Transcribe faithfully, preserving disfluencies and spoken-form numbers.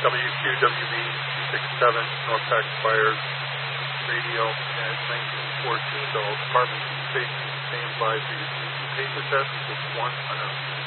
W Q W B two six seven, North Pack Fires, radio at nineteen fourteen, all departments in station, stand by for your paper test with one hundred.